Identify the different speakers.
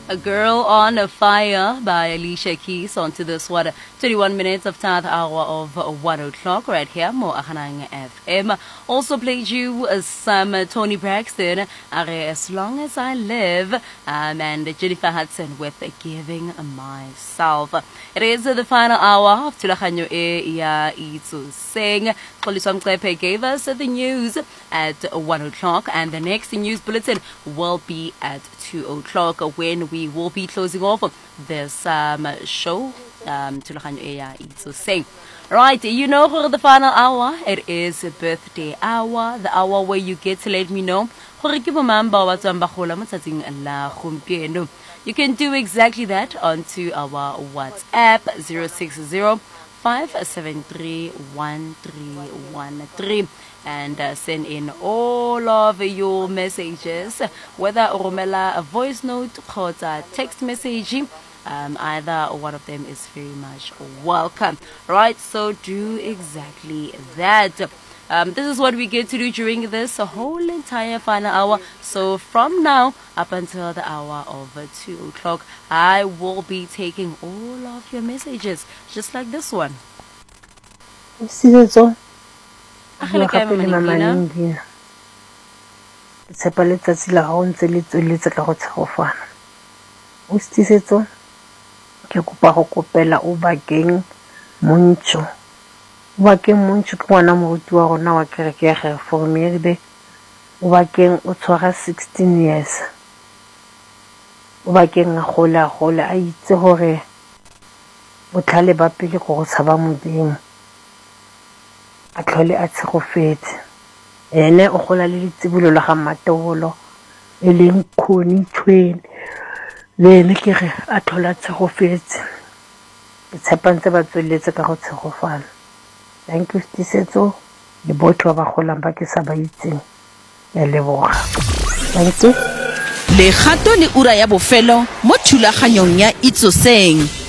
Speaker 1: A Girl on a Fire by Alicia Keys. On to this one, 21 minutes of the hour of 1 o'clock right here, Mo Ahanang FM. Also played you some Tony Braxton, As Long As I Live, and Jennifer Hudson with Giving Myself. It is the final hour of Tulahanyo E Ya Itsu Sing. Koliswam Klepe gave us the news at 1 o'clock, and the next news bulletin will be at 2 o'clock when we will be closing off this show. Right, you know, for the final hour, it is a birthday hour, the hour where you get to let me know. You can do exactly that onto our WhatsApp 060-573-1313 and send in all of your messages, whether romela a voice note or a text message. Either one of them is very much welcome. Right, so do exactly that. This is what we get to do during this whole entire final hour. So from now up until the hour of 2 o'clock, I will be taking all of your messages, just like this one.
Speaker 2: Ke kopa go kopela o bakeng Montsho ke ngwana moruti wa rona wa kereke ya Reformed o bakeng o tshwara 16 years o bakeng a gola a itse gore botlhale ba pele go go tshaba Modimo a tlhole a tshegofetse ene o gola le ditsebulo la ga Matolo e leng khoni tshweni le ke re a thola tshegofetse ke tshepantse ba tsweletse ka go tshegofala. Thank you Stisetso le botho ba golang ba ke sa ba itseng ya leboga. Thank you.
Speaker 3: Le gato le ura ya bofelo mo thulaganyong ya Itsoseng.